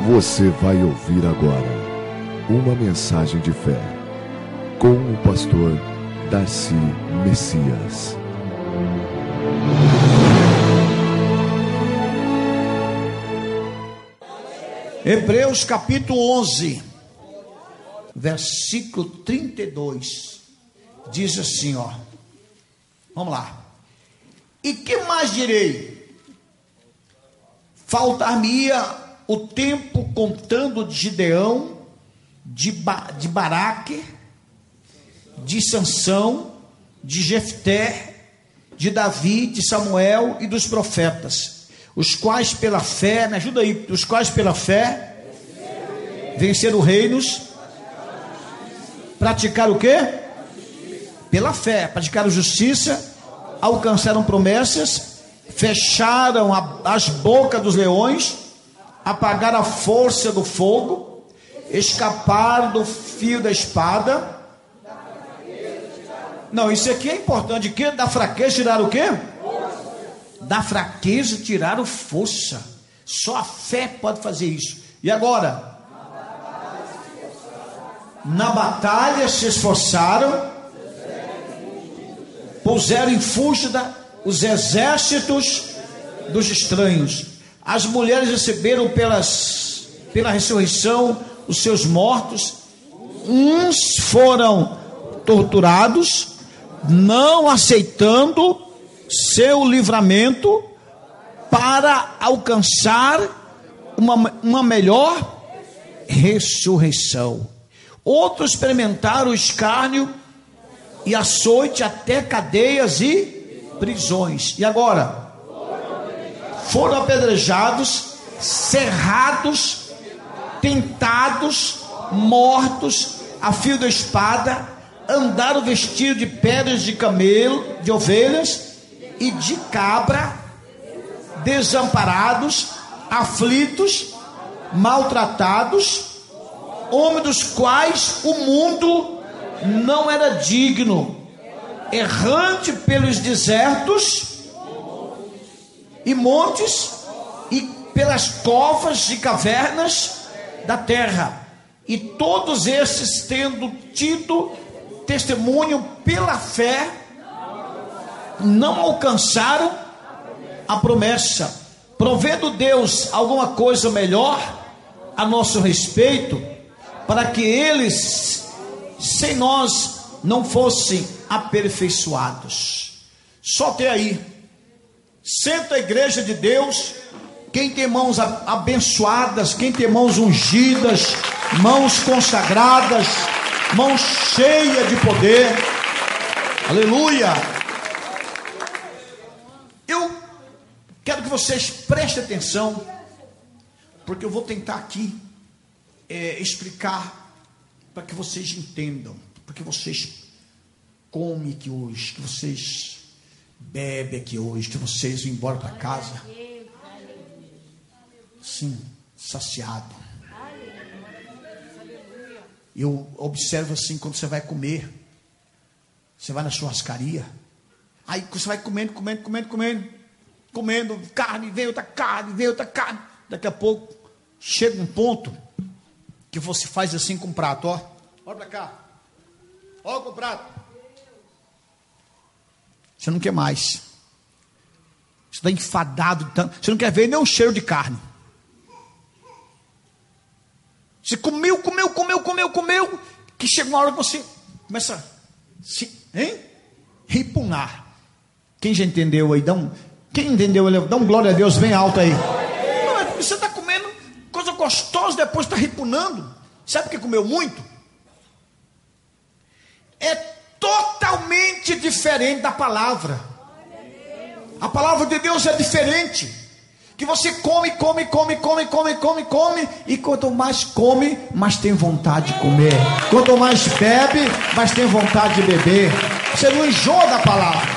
Você vai ouvir agora uma mensagem de fé com o pastor Darcy Messias. Hebreus capítulo 11, versículo 32, diz assim, vamos lá. E que mais direi? Faltar-me-ia o tempo contando de Gideão, de Baraque, de Sansão, de Jefté, de Davi, de Samuel e dos profetas, os quais pela fé, me ajuda aí, os quais pela fé venceram reinos, praticaram o quê? Pela fé, praticaram justiça, alcançaram promessas, fecharam as bocas dos leões, apagaram a força do fogo, escaparam do fio da espada. Não, isso aqui é importante. Que da fraqueza tiraram o quê? Da fraqueza tiraram força. Só a fé pode fazer isso. E agora? Na batalha se esforçaram, puseram em fuga os exércitos dos estranhos. As mulheres receberam pela ressurreição os seus mortos. Uns foram torturados, não aceitando seu livramento para alcançar uma melhor ressurreição. Outros experimentaram o escárnio e açoite até cadeias e prisões. E agora? Foram apedrejados, cerrados, tentados, mortos a fio da espada, andaram vestidos de peles de camelo, de ovelhas e de cabra, desamparados, aflitos, maltratados, homens dos quais o mundo não era digno, errante pelos desertos e montes e pelas covas e cavernas da terra, e todos esses, tendo tido testemunho pela fé, não alcançaram a promessa, provendo Deus alguma coisa melhor a nosso respeito, para que eles sem nós não fossem aperfeiçoados. Só até aí. Senta a igreja de Deus. Quem tem mãos abençoadas, quem tem mãos ungidas, mãos consagradas, mãos cheias de poder, aleluia. Eu quero que vocês prestem atenção, porque eu vou tentar aqui explicar para que vocês entendam, porque vocês comem aqui hoje, que vocês bebem aqui hoje, que vocês vão embora para casa, sim, saciado. Eu observo assim, quando você vai comer, você vai na churrascaria, aí você vai comendo, carne, vem outra carne, daqui a pouco chega um ponto que você faz assim com o prato, olha para cá, olha com o prato, você não quer mais, você está enfadado, você não quer ver nem um cheiro de carne. Você comeu, que chega uma hora que você começa a repugnar. Quem já entendeu aí? Quem entendeu, dá um glória a Deus bem alto aí. Não, é porque você está comendo coisa gostosa, depois está repugnando. Sabe por que comeu muito? É totalmente diferente da palavra. A palavra de Deus é diferente. Que você come, e quanto mais come, mais tem vontade de comer. Quanto mais bebe, mais tem vontade de beber. Você não enjoa da palavra.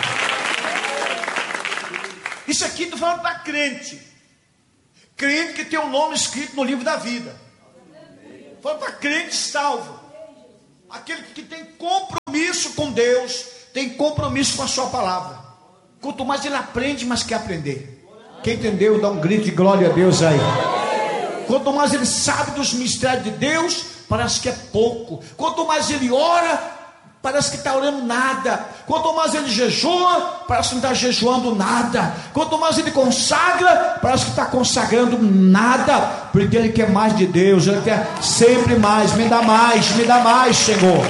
Isso aqui estou falando para crente. Crente que tem o nome escrito no livro da vida. Falando para crente salvo. Aquele que tem compromisso com Deus, tem compromisso com a sua palavra. Quanto mais ele aprende, mais quer aprender. Quem entendeu, dá um grito de glória a Deus aí. Quanto mais ele sabe dos mistérios de Deus, parece que é pouco. Quanto mais ele ora, parece que está orando nada. Quanto mais ele jejua, parece que não está jejuando nada. Quanto mais ele consagra, parece que está consagrando nada. Porque ele quer mais de Deus, ele quer sempre mais. Me dá mais, Senhor.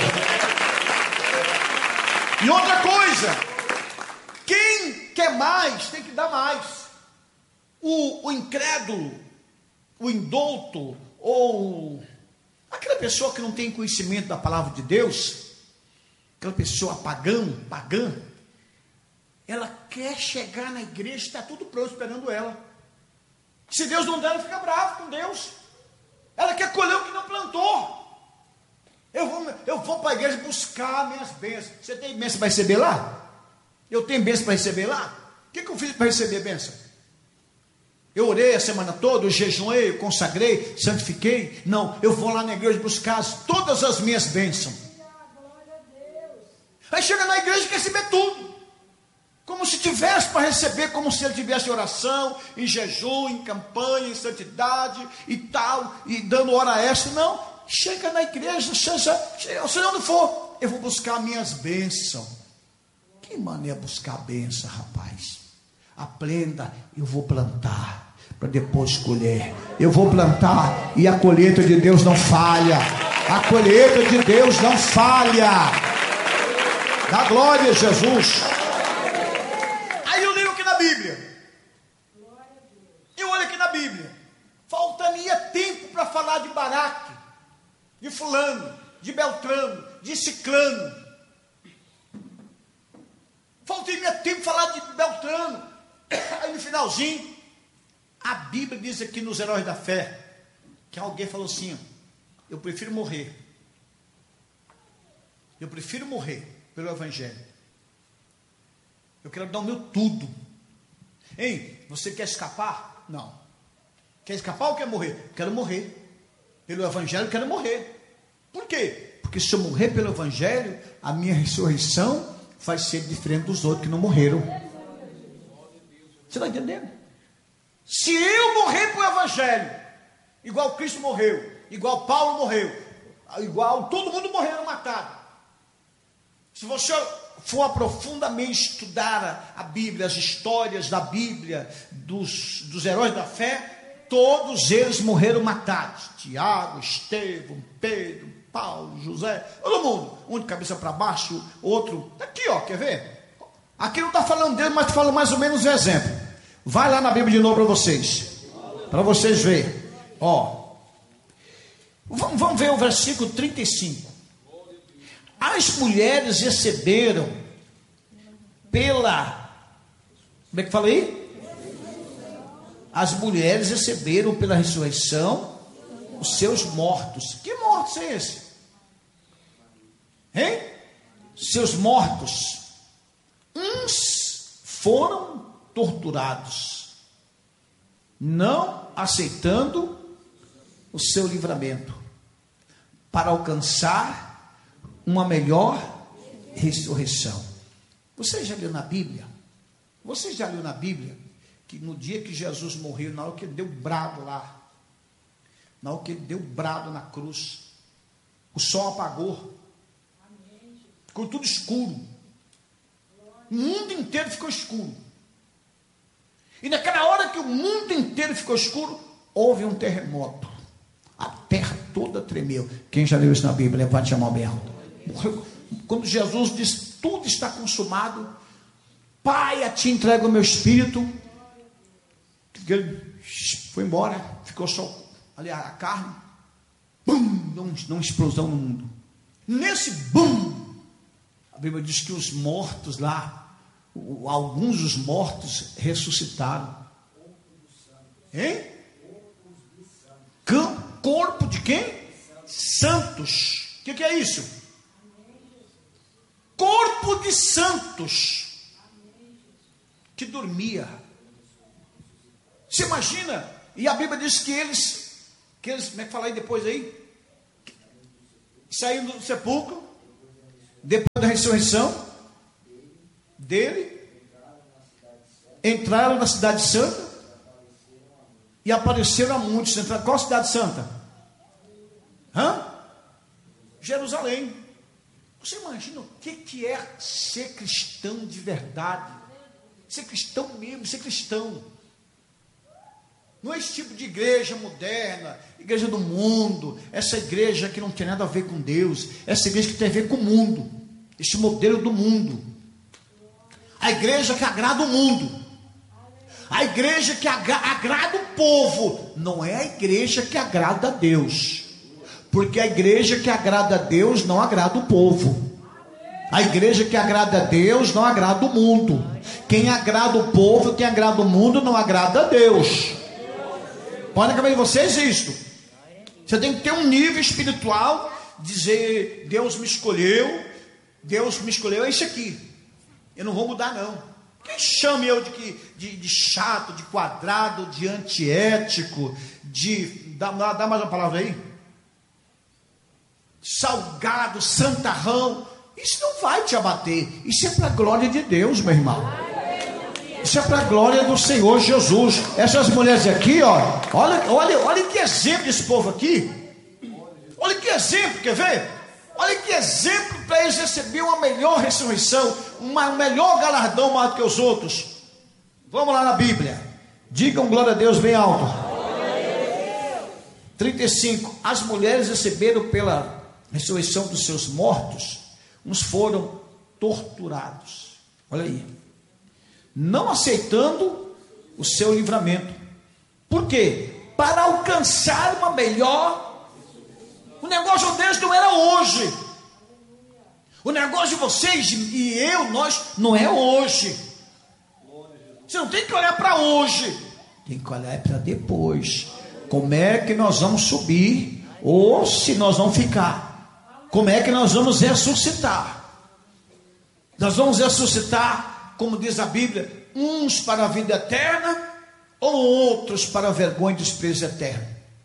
E outra coisa, quem quer mais tem que dar mais. O incrédulo, o indouto, ou aquela pessoa que não tem conhecimento da palavra de Deus, aquela pessoa pagã, ela quer chegar na igreja, está tudo pronto esperando ela. Se Deus não der, ela fica brava com Deus. Ela quer colher o que não plantou. Eu vou para a igreja buscar minhas bênçãos. Você tem bênção para receber lá? Eu tenho bênção para receber lá? O que eu fiz para receber bênção? Eu orei a semana toda, eu jejuei, eu consagrei, santifiquei. Não, eu vou lá na igreja buscar todas as minhas bênçãos. Aí chega na igreja e quer receber tudo. Como se tivesse para receber, como se ele tivesse em oração, em jejum, em campanha, em santidade e tal, e dando hora extra. Não, chega na igreja, seja onde for, eu vou buscar minhas bênçãos. Que maneira buscar a bênção, rapaz? Aprenda, eu vou plantar, para depois colher. Eu vou plantar e a colheita de Deus não falha. A colheita de Deus não falha. Dá glória a Jesus. Aí eu leio aqui na Bíblia. Eu olho aqui na Bíblia. Falta-me tempo para falar de Baraque, de fulano, de Beltrano, de Ciclano. Falta-me tempo para falar de Beltrano. Aí no finalzinho, a Bíblia diz aqui nos Heróis da Fé, que alguém falou assim: eu prefiro morrer. Eu prefiro morrer pelo Evangelho. Eu quero dar o meu tudo. Hein? Você quer escapar? Não. Quer escapar ou quer morrer? Quero morrer. Pelo Evangelho quero morrer. Por quê? Porque se eu morrer pelo Evangelho, a minha ressurreição vai ser diferente dos outros que não morreram. Você está entendendo? Se eu morrer para o Evangelho, igual Cristo morreu, igual Paulo morreu, igual todo mundo morreu matado. Se você for profundamente estudar a Bíblia, as histórias da Bíblia, dos heróis da fé, todos eles morreram matados. Tiago, Estevão, Pedro, Paulo, José, todo mundo. Um de cabeça para baixo, outro. Aqui, ó, quer ver? Aqui não está falando dele, mas fala mais ou menos um exemplo. Vai lá na Bíblia de novo para vocês verem. Ó, vamos ver o versículo 35. As mulheres receberam como é que fala aí? As mulheres receberam pela ressurreição os seus mortos. Que mortos é esse? Hein? Seus mortos. Uns foram torturados, não aceitando o seu livramento, para alcançar uma melhor ressurreição. Você já leu na Bíblia? Você já leu na Bíblia que no dia que Jesus morreu, na hora que ele deu brado lá, na hora que ele deu brado na cruz, o sol apagou, ficou tudo escuro, o mundo inteiro ficou escuro. E naquela hora que o mundo inteiro ficou escuro, houve um terremoto. A terra toda tremeu. Quem já leu isso na Bíblia, levante a mão bem alta. Quando Jesus disse: tudo está consumado, Pai, a ti entrego o meu espírito. Ele foi embora, ficou só ali a carne. Bum, uma explosão no mundo. Nesse bum, a Bíblia diz que os mortos lá, alguns dos mortos ressuscitaram. Hein? Corpo de quem? Santos. O que é isso? Corpo de santos que dormia. Você imagina? E a Bíblia diz que eles, como é que fala aí depois aí? Saíram do sepulcro, depois da ressurreição dele, entraram na cidade santa e apareceram a muitos. Qual a cidade santa? Jerusalém. Você imagina o que é ser cristão de verdade? Ser cristão mesmo, ser cristão. Não é esse tipo de igreja moderna, igreja do mundo, essa igreja que não tem nada a ver com Deus, essa igreja que tem a ver com o mundo, esse modelo do mundo. A igreja que agrada o mundo, a igreja que agrada o povo, não é a igreja que agrada a Deus, porque a igreja que agrada a Deus não agrada o povo. A igreja que agrada a Deus não agrada o mundo. Quem agrada o povo, quem agrada o mundo, não agrada a Deus. Pode acabar de vocês isto. Você tem que ter um nível espiritual, dizer, Deus me escolheu, é isso aqui. Eu não vou mudar não. Quem chama eu de chato, de quadrado, de antiético, dá mais uma palavra aí? Salgado, santarrão. Isso não vai te abater. Isso é para a glória de Deus, meu irmão. Isso é para a glória do Senhor Jesus. Essas mulheres aqui, olha que exemplo desse povo aqui. Olha que exemplo, quer ver? Olha que exemplo para eles receberem uma melhor ressurreição, um melhor galardão mais do que os outros. Vamos lá na Bíblia. Digam glória a Deus bem alto. 35. As mulheres receberam pela ressurreição dos seus mortos, uns foram torturados. Olha aí. Não aceitando o seu livramento. Por quê? Para alcançar uma melhor. O negócio deles não era hoje. O negócio de vocês e nós, não é hoje. Você não tem que olhar para hoje. Tem que olhar para depois. Como é que nós vamos subir? Ou se nós vamos ficar? Como é que nós vamos ressuscitar? Nós vamos ressuscitar, como diz a Bíblia, uns para a vida eterna, ou outros para a vergonha e desprezo eterno.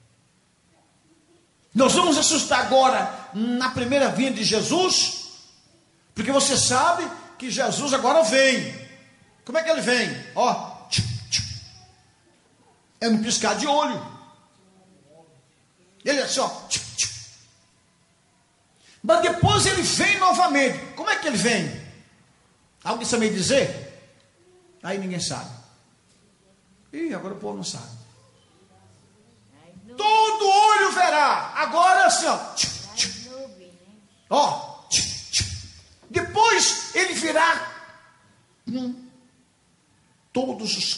Nós vamos ressuscitar agora na primeira vinda de Jesus, porque você sabe que Jesus agora vem. Como é que ele vem? É no piscar de olho. Ele é assim, mas depois ele vem novamente. Como é que ele vem? Alguém sabe me dizer? Aí ninguém sabe. Agora o povo não sabe. Todo olho verá. Agora assim, depois ele virá. Todos os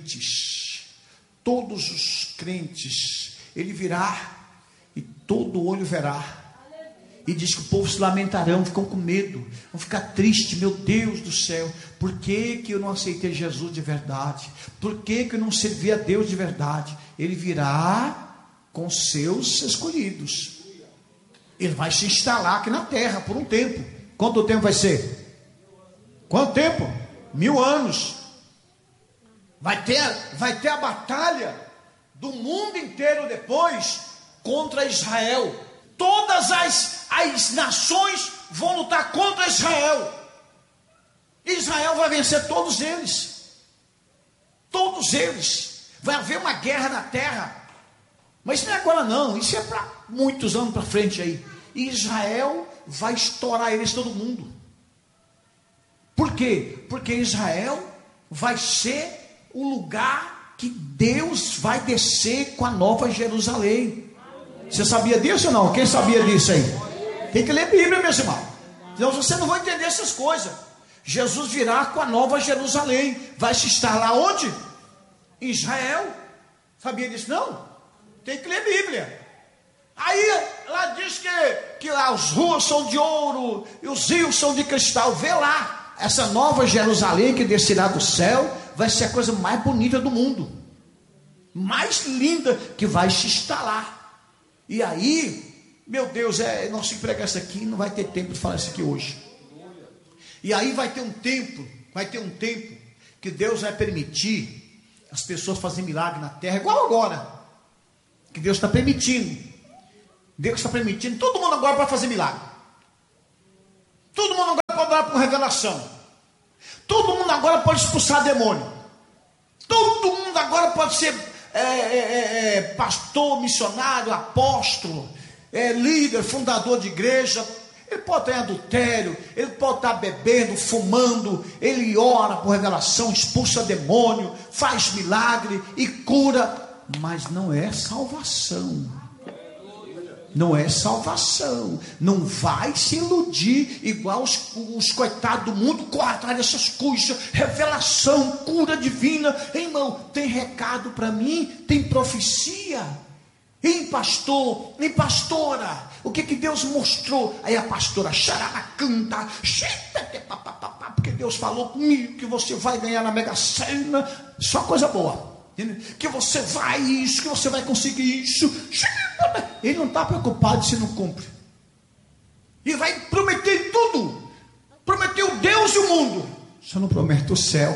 crentes, ele virá e todo olho verá. E diz que o povo se lamentarão, ficam com medo, vão ficar tristes. Meu Deus do céu, por que eu não aceitei Jesus de verdade? Por que eu não servi a Deus de verdade? Ele virá com seus escolhidos. Ele vai se instalar aqui na terra por um tempo. Quanto tempo vai ser? Quanto tempo? 1000 anos. Vai ter a batalha do mundo inteiro depois contra Israel. Todas as nações vão lutar contra Israel. Israel vai vencer todos eles. Todos eles. Vai haver uma guerra na terra. Mas isso não é agora não. Isso é para muitos anos para frente aí. E Israel vai estourar eles todo mundo. Por quê? Porque Israel vai ser o lugar que Deus vai descer com a nova Jerusalém. Você sabia disso ou não? Quem sabia disso aí? Tem que ler a Bíblia, meus irmãos. Senão você não vai entender essas coisas. Jesus virá com a nova Jerusalém. Vai se estar lá onde? Em Israel. Sabia disso não? Tem que ler a Bíblia. Aí lá diz que lá as ruas são de ouro e os rios são de cristal. Vê lá. Essa nova Jerusalém que descerá do céu vai ser a coisa mais bonita do mundo. Mais linda que vai se instalar. E aí, meu Deus, nós se pregar isso aqui, não vai ter tempo de falar isso aqui hoje. E aí vai ter um tempo que Deus vai permitir as pessoas fazerem milagre na terra, igual agora, que Deus está permitindo. Deus está permitindo, todo mundo agora pode fazer milagre. Todo mundo agora pode dar por revelação. Todo mundo agora pode expulsar demônio. Todo mundo agora pode ser pastor, missionário, apóstolo, líder, fundador de igreja. Ele pode estar em adultério, ele pode estar bebendo, fumando, ele ora por revelação, expulsa demônio, faz milagre e cura, mas não é salvação. Não é salvação. Não vai se iludir igual os coitados do mundo, corre atrás dessas coisas, revelação, cura divina. Irmão, tem recado para mim, tem profecia. Em pastor, em pastora, o que Deus mostrou? Aí a pastora canta, porque Deus falou comigo que você vai ganhar na Mega Sena, só coisa boa, que você vai isso, que você vai conseguir isso. Ele não está preocupado se não cumpre, e vai prometer tudo, prometeu Deus e o mundo, só não promete o céu.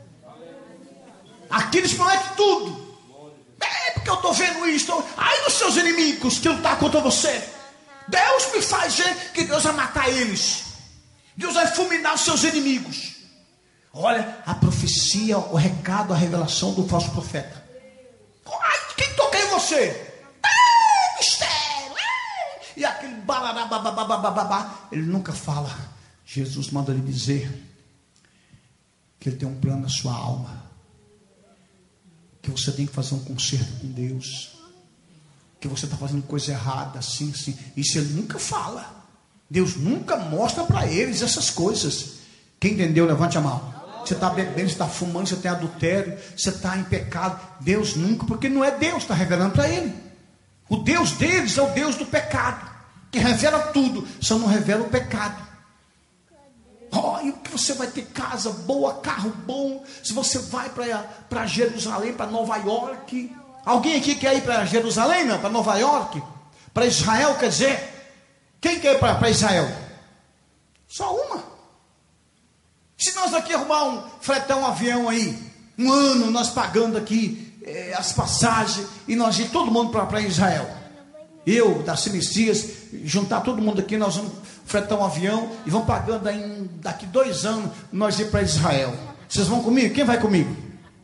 Aqui eles prometem tudo. Porque eu estou vendo isso. Aí os seus inimigos que lutar contra você, Deus me faz ver que Deus vai matar eles, Deus vai fulminar os seus inimigos. Olha a profecia, o recado, a revelação do falso profeta. Ai, quem toca em você? Mistério. E aquele balará, babá, ele nunca fala. Jesus manda ele dizer que ele tem um plano na sua alma, que você tem que fazer um concerto com Deus, que você está fazendo coisa errada, assim. Isso ele nunca fala. Deus nunca mostra para eles essas coisas. Quem entendeu, levante a mão. Você está bebendo, você está fumando, você tem adultério, você está em pecado. Deus nunca, porque não é Deus, está revelando para ele. O Deus deles é o Deus do pecado, que revela tudo, só não revela o pecado. E que você vai ter casa boa, carro bom, se você vai para Jerusalém, para Nova York. Alguém aqui quer ir para Jerusalém, não? Para Nova York? Para Israel, quer dizer? Quem quer ir para Israel? Só uma. Se nós aqui arrumar fretar um avião aí, um ano nós pagando aqui as passagens, e nós ir todo mundo para Israel, eu, Darcy Messias, juntar todo mundo aqui, nós vamos fretar um avião e vamos pagando aí, daqui 2 anos nós ir para Israel. Vocês vão comigo? Quem vai comigo?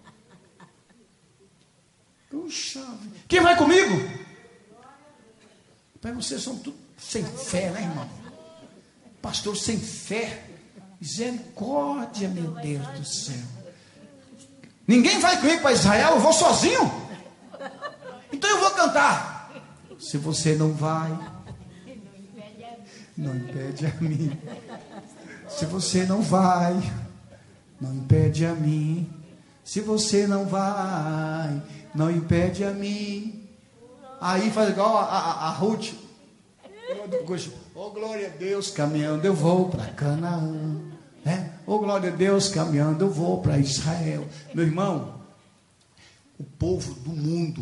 Puxa, quem vai comigo? Pai, vocês são tudo sem fé, né, irmão? Pastor sem fé. Misericórdia, meu Deus do céu. Ninguém vai comigo para Israel, eu vou sozinho. Então eu vou cantar. Se você não vai, não impede a mim. Se você não vai, não impede a mim. Se você não vai, não impede a mim. Aí faz igual a Ruth. Oh, glória a Deus, caminhando eu vou para Canaã. Oh, glória a Deus, caminhando eu vou para Israel. Meu irmão, o povo do mundo,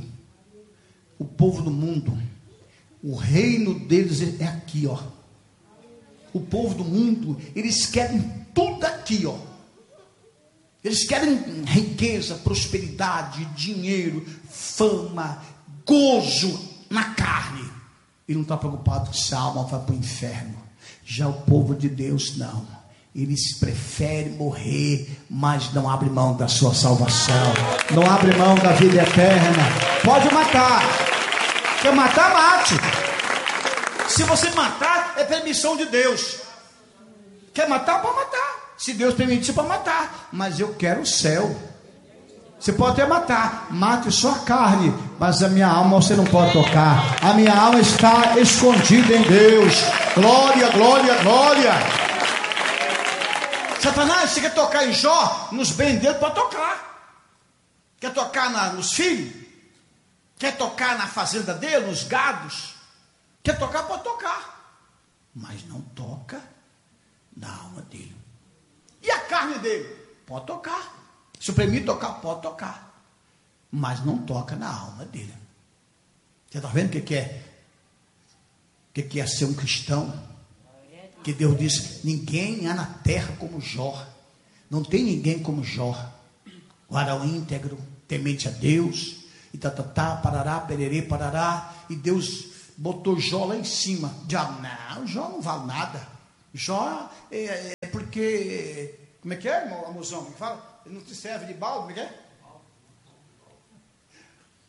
o reino deles é aqui, ó. O povo do mundo, eles querem tudo aqui, ó. Eles querem riqueza, prosperidade, dinheiro, fama, gozo na carne. E não está preocupado que essa alma vai para o inferno. Já o povo de Deus não. Eles preferem morrer, mas não abrem mão da sua salvação. Não abrem mão da vida eterna. Pode matar. Quer matar, mate. Se você matar, é permissão de Deus. Quer matar, pode matar. Se Deus permitir, para matar. Mas eu quero o céu. Você pode até matar, mate só a carne, mas a minha alma você não pode tocar. A minha alma está escondida em Deus. Glória, glória, glória. Satanás, você quer tocar em Jó, nos bens dele, pode tocar. Quer tocar nos filhos? Quer tocar na fazenda dele, nos gados? Quer tocar, pode tocar. Mas não toca na alma dele. E a carne dele? Pode tocar. Se o permitir tocar, pode tocar. Mas não toca na alma dele. Você está vendo o que é? O que é ser um cristão? Que Deus disse: ninguém há na terra como Jó. Não tem ninguém como Jó. O varão íntegro, temente a Deus. E parará, pererê, parará. E Deus botou Jó lá em cima. Diabo, não, Jó não vale nada. Jó é porque... Como é que é, irmão? A moção, fala? Ele não te serve de balde, como é que é?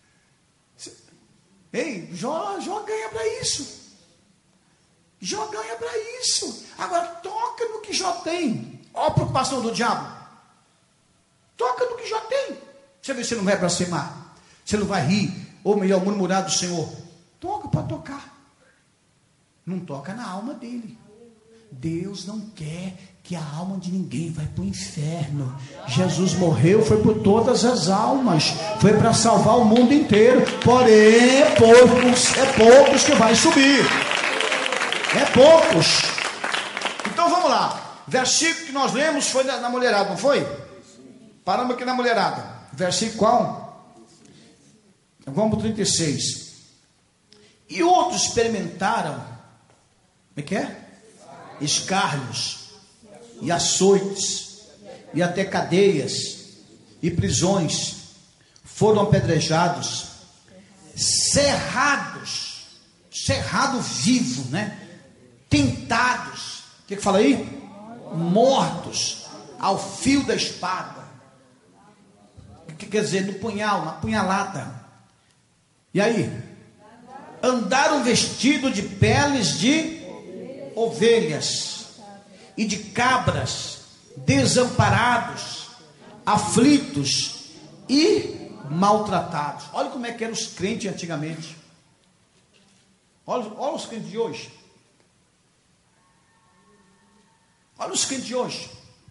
Ei, Jó ganha para isso. Jó ganha para isso. Agora toca no que Jó tem. Olha a preocupação do diabo. Toca no que Jó tem. Você vê se não vai blasfemar, você não vai rir, ou melhor, murmurar do Senhor. Toca para tocar. Não toca na alma dele. Deus não quer que a alma de ninguém vai para o inferno. Jesus morreu, foi por todas as almas, foi para salvar o mundo inteiro. Porém, é poucos que vai subir. É poucos. Então vamos lá. Versículo que nós lemos foi na mulherada, não foi? Paramos aqui na mulherada. Versículo qual? Vamos para o 36. E outros experimentaram, como é que é? Escárnios e açoites e até cadeias e prisões, foram apedrejados, cerrado vivo, né? Tentados, o que fala aí? Mortos ao fio da espada. O que quer dizer? No punhal, na punhalada. E aí? Andaram vestidos de peles de ovelhas e de cabras, desamparados, aflitos e maltratados. Olha como é que eram os crentes antigamente. Olha os crentes de hoje. Olha os crentes de hoje.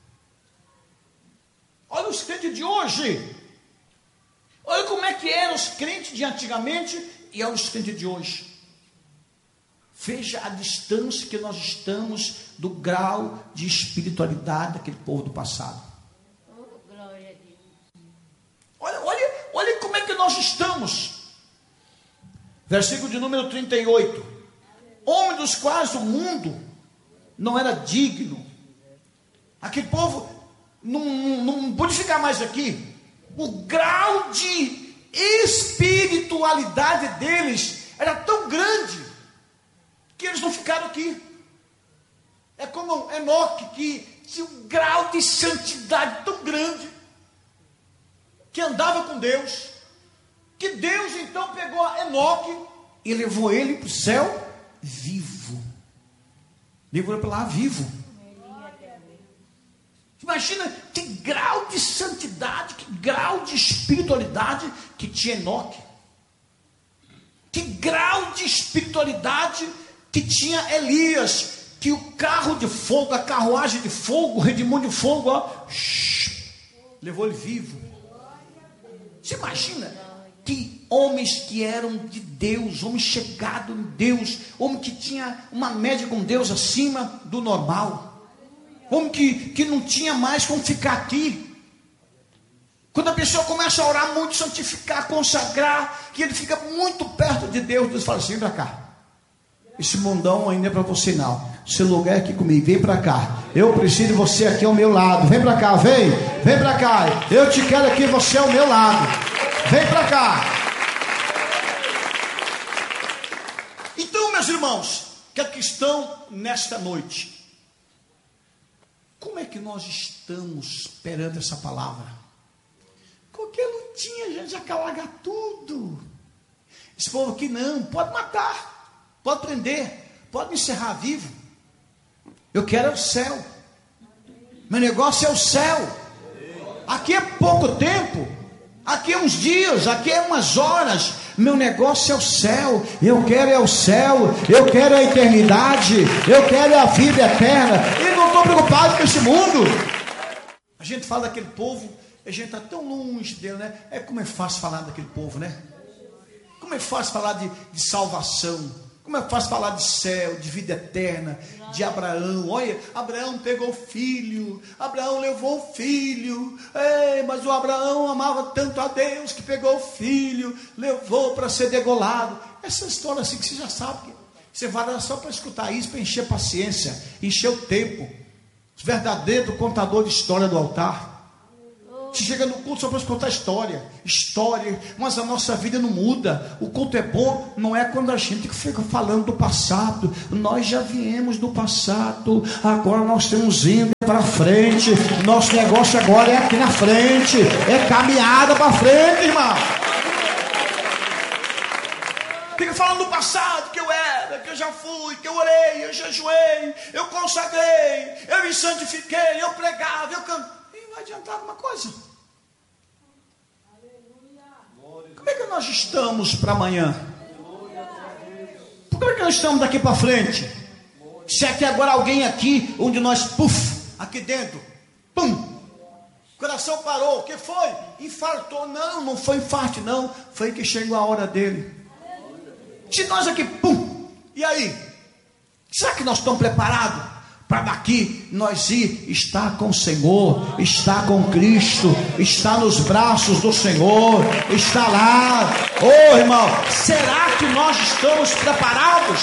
Olha os crentes de hoje. Olha como é que eram os crentes de antigamente e olha os crentes de hoje. Veja a distância que nós estamos do grau de espiritualidade daquele povo do passado. Olha como é que nós estamos. Versículo de número 38. Homens dos quais o mundo não era digno. Aquele povo não pode ficar mais aqui. O grau de espiritualidade deles era tão grande que eles não ficaram aqui. É como Enoque, que tinha um grau de santidade tão grande, que andava com Deus, que Deus então pegou Enoque e levou ele para o céu vivo. Levou ele para lá vivo. Imagina que grau de santidade, que grau de espiritualidade que tinha Enoque. Que grau de espiritualidade que tinha Elias, que o carro de fogo, a carruagem de fogo, o redemoinho de fogo, levou ele vivo. Você imagina que homens que eram de Deus, homens chegados em Deus, homem que tinha uma média com Deus acima do normal, homem que não tinha mais como ficar aqui. Quando a pessoa começa a orar muito, santificar, consagrar, que ele fica muito perto de Deus, Deus fala assim: vem para cá. Esse mundão ainda é para você não. Seu lugar é aqui comigo, vem para cá. Eu preciso de você aqui ao meu lado. Vem para cá, vem para cá. Eu te quero aqui, você ao meu lado. Vem para cá. Então, meus irmãos, que aqui estão nesta noite, como é que nós estamos perante essa palavra? Qualquer lutinha a gente já calaga tudo. Esse povo aqui não, pode matar, pode prender, pode me encerrar vivo. Eu quero o céu. Meu negócio é o céu. Aqui é pouco tempo, aqui é uns dias, aqui é umas horas. Meu negócio é o céu. Eu quero é o céu. Eu quero a eternidade. Eu quero a vida eterna. E não estou preocupado com esse mundo. A gente fala daquele povo, a gente está tão longe dele, né? Como é fácil falar daquele povo, né? Como é fácil falar de salvação. Como é fácil falar de céu, de vida eterna, de Abraão. Olha, Abraão pegou filho, Abraão levou o filho. Mas o Abraão amava tanto a Deus que pegou o filho, levou para ser degolado. Essa história assim que você já sabe. Você vai lá só para escutar isso, para encher paciência, encher o tempo. Os verdadeiros contadores de história do altar. Você chega no culto só para escutar história, mas a nossa vida não muda. O culto é bom, não é quando a gente fica falando do passado. Nós já viemos do passado, agora nós estamos indo para frente. Nosso negócio agora é aqui na frente, é caminhada para frente, irmão. Fica falando do passado, que eu era, que eu já fui, que eu orei, eu jejuei, eu consagrei, eu me santifiquei, eu pregava, eu cantei. E não vai adiantar alguma coisa. Como é que nós estamos para amanhã? Como é que nós estamos daqui para frente? Se é que agora alguém aqui, um de nós, aqui dentro, pum, o coração parou, o que foi? Infartou. Não, não foi infarto não, foi que chegou a hora dele. Se nós aqui, e aí? Será que nós estamos preparados para daqui nós ir estar com o Senhor, estar com Cristo, estar nos braços do Senhor, estar lá? Ô irmão, será que nós estamos preparados?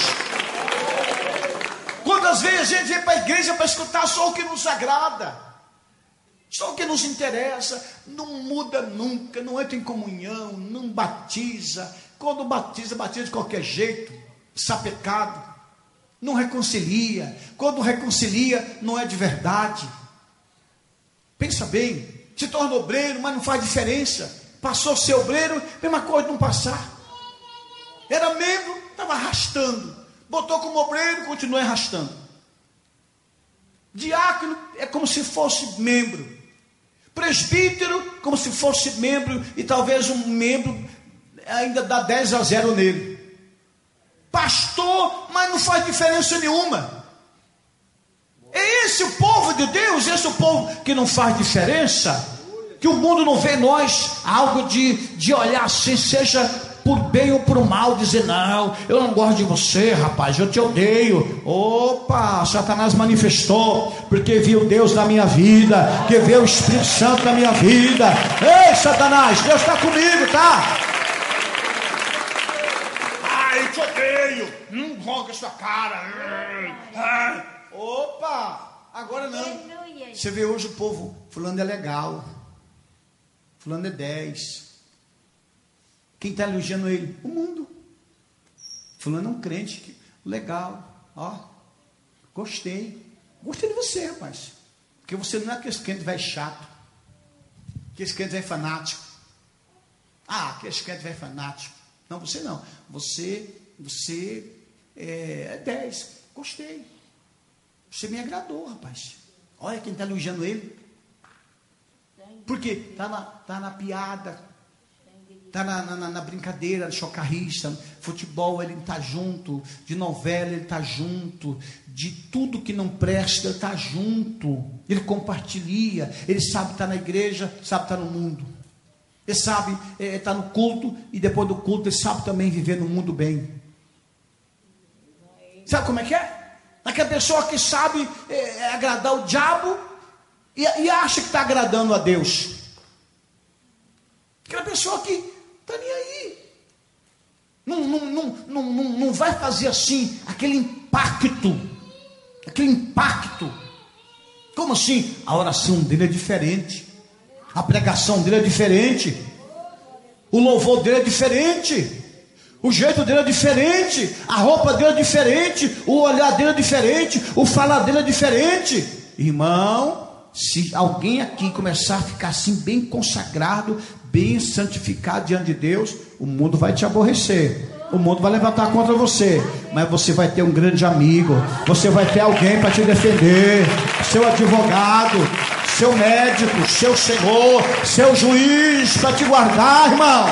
Quantas vezes a gente vem para a igreja para escutar só o que nos agrada, só o que nos interessa, não muda nunca, não entra em comunhão, não batiza, quando batiza de qualquer jeito, sapecado, não reconcilia, quando reconcilia não é de verdade. Pensa bem, se torna obreiro, mas não faz diferença, passou a ser obreiro, mesma coisa não passar, era membro, estava arrastando, botou como obreiro, continua arrastando. Diácono é como se fosse membro, presbítero como se fosse membro, e talvez um membro ainda dá 10-0 nele. Pastor, mas não faz diferença nenhuma. É esse o povo de Deus, esse o povo que não faz diferença, que o mundo não vê em nós algo de olhar assim, seja por bem ou por mal, dizer, não, eu não gosto de você, rapaz, eu te odeio. Opa, Satanás manifestou, porque viu Deus na minha vida, que viu o Espírito Santo na minha vida. Ei, Satanás, Deus está comigo, tá? Ai, eu te odeio, não roga sua cara. Opa, agora não. Você vê hoje o povo, fulano é legal, fulano é 10. Quem está elogiando ele? O mundo. Fulano é um crente, legal, ó, gostei de você, rapaz, porque você não é aquele crente velho chato, aquele crente velho fanático. Aquele crente velho fanático. Não, você não, você é 10, gostei, você me agradou, rapaz. Olha quem está elogiando ele, porque está na piada, está na brincadeira, chocarrista, futebol ele está junto, de novela ele está junto, de tudo que não presta ele está junto, ele compartilha, ele sabe estar na igreja, sabe estar no mundo, ele sabe estar no culto, e depois do culto ele sabe também viver no mundo bem. Sabe como é que é? Aquela pessoa que sabe agradar o diabo e acha que está agradando a Deus. Aquela pessoa que está nem aí, não vai fazer assim aquele impacto. Como assim? A oração dele é diferente, a pregação dele é diferente, o louvor dele é diferente, o jeito dele é diferente, a roupa dele é diferente, o olhar dele é diferente, o falar dele é diferente. Irmão, se alguém aqui começar a ficar assim bem consagrado, bem santificado diante de Deus, o mundo vai te aborrecer, o mundo vai levantar contra você, mas você vai ter um grande amigo, você vai ter alguém para te defender, seu advogado, seu médico, seu senhor, seu juiz para te guardar, irmão.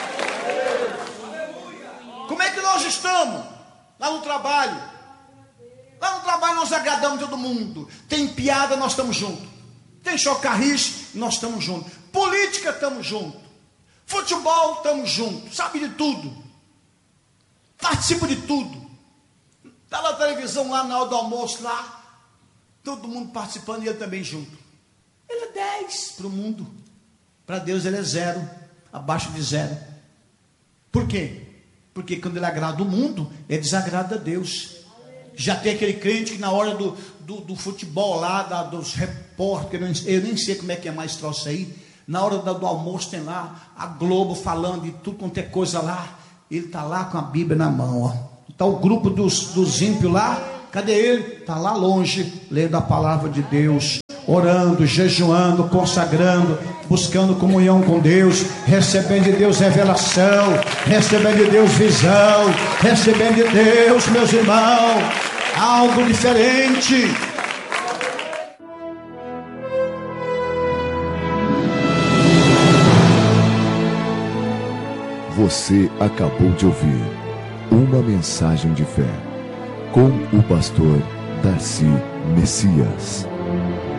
Como é que nós estamos lá no trabalho? Lá no trabalho nós agradamos todo mundo, tem piada, nós estamos juntos, tem chocarrice, nós estamos juntos, política, estamos juntos, futebol, estamos juntos, sabe de tudo, participa de tudo, está na televisão lá na hora do almoço lá, todo mundo participando e ele também junto. Ele é 10 para o mundo, para Deus ele é 0, abaixo de 0. Por quê? Porque quando ele agrada o mundo, ele desagrada a Deus. Já tem aquele crente que na hora do futebol lá, dos repórteres, eu nem sei como é que é mais troço aí, na hora do almoço tem lá a Globo falando de tudo quanto é coisa lá, ele está lá com a Bíblia na mão, está o grupo dos ímpios lá, cadê ele? Está lá longe, lendo a palavra de Deus, orando, jejuando, consagrando, buscando comunhão com Deus, recebendo de Deus revelação, recebendo de Deus visão, recebendo de Deus, meus irmãos, algo diferente. Você acabou de ouvir uma mensagem de fé com o pastor Darcy Messias.